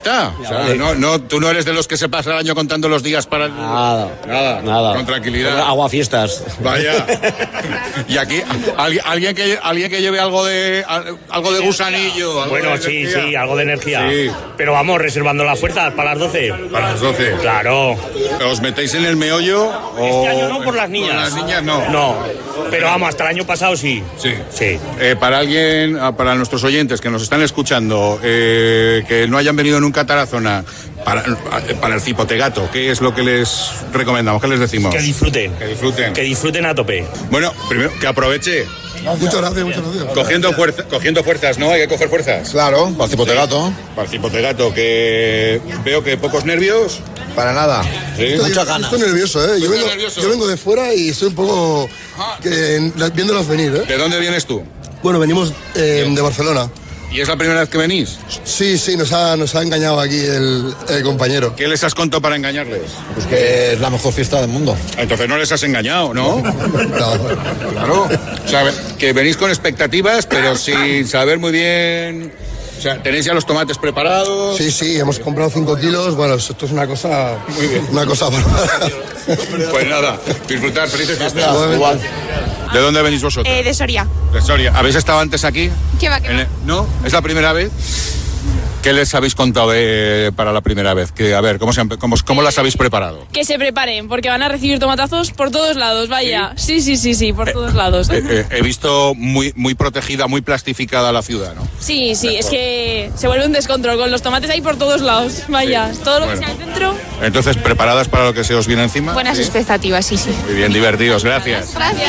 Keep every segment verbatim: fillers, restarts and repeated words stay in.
Está. O sea, no, no, tú no eres de los que se pasa el año contando los días para el... Nada, nada, nada. Con tranquilidad. Agua fiestas. Vaya. Y aquí alguien, alguien que alguien que lleve algo de algo de gusanillo. Algo bueno, de sí, energía. sí, algo de energía. Sí. Pero vamos, reservando las fuerzas para las doce. Para las doce. Claro. ¿Os metéis en el meollo? O... Este año no por las niñas. Por las niñas no. No. Pero vamos, hasta el año pasado sí. Sí. Sí. Eh, para alguien, para nuestros oyentes que nos están escuchando, eh, que no hayan venido nunca a Tarazona, para, para el cipotegato, ¿qué es lo que les recomendamos? ¿Qué les decimos? Que disfruten. Que disfruten. Que disfruten a tope. Bueno, primero, que aproveche. Muchas gracias, muchas gracias. Cogiendo, fuerza, cogiendo fuerzas, ¿no? Hay que coger fuerzas. Claro, para el cipotegato. Sí, para el cipotegato, que veo que pocos nervios. Para nada. Sí. Estoy, Muchas ganas. Estoy nervioso, ¿eh? Yo Estoy vengo, nervioso. yo vengo de fuera y estoy un poco que, viéndolos venir, ¿eh? ¿De dónde vienes tú? Bueno, venimos eh, de Barcelona. ¿Y es la primera vez que venís? Sí, sí, nos ha, nos ha engañado aquí el, el compañero. ¿Qué les has contado para engañarles? Pues que es la mejor fiesta del mundo. Entonces no les has engañado, ¿no? No. Claro. O sea, que venís con expectativas, pero sin saber muy bien... O sea, ¿tenéis ya los tomates preparados? Sí, sí, hemos comprado cinco kilos. Bueno, esto es una cosa... Muy bien. Una cosa bárbara. Pues nada, disfrutar, felices fiestas. Igual. ¿De dónde venís vosotros? Eh, de Soria. De Soria. ¿Habéis estado antes aquí? ¿Qué va, qué va? En el- ¿No? ¿Es la primera vez? ¿Qué les habéis contado de- para la primera vez? Que, a ver, ¿cómo, se han- cómo, cómo las habéis preparado? Que se preparen, porque van a recibir tomatazos por todos lados, vaya. Sí, sí, sí, sí, por todos lados. Eh, eh, he visto muy, muy protegida, muy plastificada la ciudad, ¿no? Sí, sí, es que se vuelve un descontrol con los tomates ahí por todos lados, vaya. Sí. Todo lo Bueno. que sea el centro. Entonces, ¿preparadas para lo que se os viene encima? Buenas ¿Sí? expectativas, sí, sí. Muy bien, divertidos, gracias. Gracias.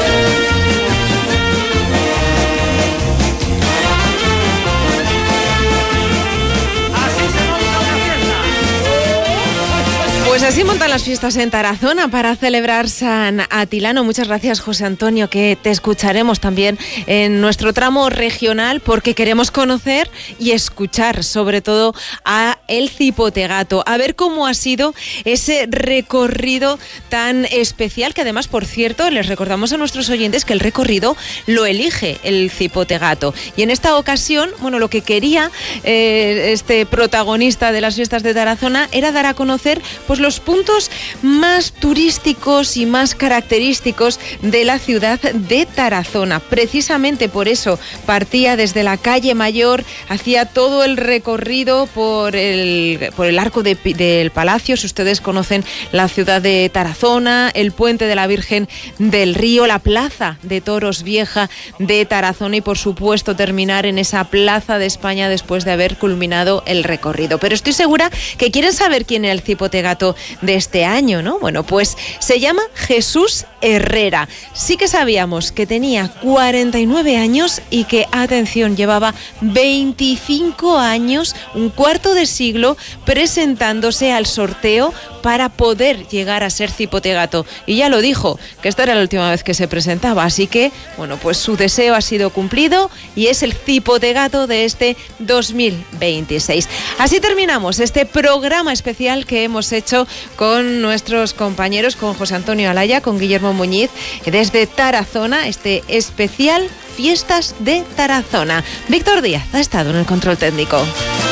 Pues así montan las fiestas en Tarazona para celebrar San Atilano. Muchas gracias, José Antonio, que te escucharemos también en nuestro tramo regional porque queremos conocer y escuchar sobre todo a el cipotegato, a ver cómo ha sido ese recorrido tan especial que además, por cierto, les recordamos a nuestros oyentes que el recorrido lo elige el cipotegato. Y en esta ocasión, bueno, lo que quería eh, este protagonista de las fiestas de Tarazona era dar a conocer pues los puntos más turísticos y más característicos de la ciudad de Tarazona. Precisamente por eso partía desde la calle Mayor, hacía todo el recorrido por el, por el arco de, del Palacio, si ustedes conocen la ciudad de Tarazona, el puente de la Virgen del Río, la plaza de Toros Vieja de Tarazona y por supuesto terminar en esa Plaza de España después de haber culminado el recorrido. Pero estoy segura que quieren saber quién es el cipotegato de este año, ¿no? Bueno, pues se llama Jesús Herrera. Sí que sabíamos que tenía cuarenta y nueve años y que, atención, llevaba veinticinco años, un cuarto de siglo, presentándose al sorteo para poder llegar a ser cipotegato. Y ya lo dijo, que esta era la última vez que se presentaba. Así que, bueno, pues su deseo ha sido cumplido y es el cipotegato de este dos mil veintiséis. Así terminamos este programa especial que hemos hecho con nuestros compañeros, con José Antonio Alaya, con Guillermo Muñiz, desde Tarazona, este especial Fiestas de Tarazona. Víctor Díaz ha estado en el control técnico.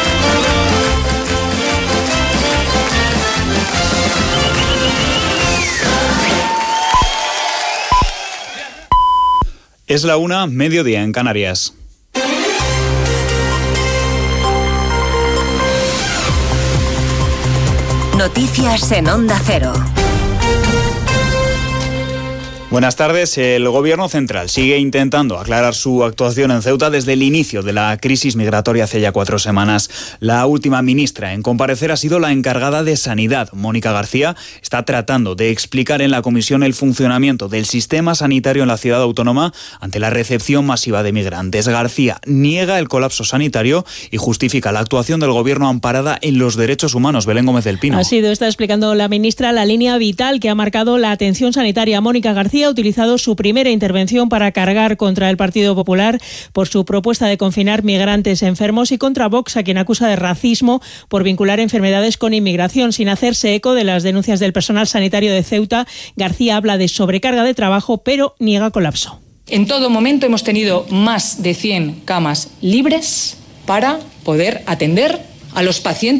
Es la una, mediodía en Canarias. Noticias en Onda Cero. Buenas tardes. El Gobierno central sigue intentando aclarar su actuación en Ceuta desde el inicio de la crisis migratoria hace ya cuatro semanas. La última ministra en comparecer ha sido la encargada de Sanidad, Mónica García. Está tratando de explicar en la comisión el funcionamiento del sistema sanitario en la ciudad autónoma ante la recepción masiva de migrantes. García niega el colapso sanitario y justifica la actuación del Gobierno amparada en los derechos humanos. Belén Gómez del Pino. Ha sido, está explicando la ministra, la línea vital que ha marcado la atención sanitaria. Mónica García ha utilizado su primera intervención para cargar contra el Partido Popular por su propuesta de confinar migrantes enfermos y contra Vox, a quien acusa de racismo por vincular enfermedades con inmigración. Sin hacerse eco de las denuncias del personal sanitario de Ceuta, García habla de sobrecarga de trabajo, pero niega colapso. En todo momento hemos tenido más de cien camas libres para poder atender a los pacientes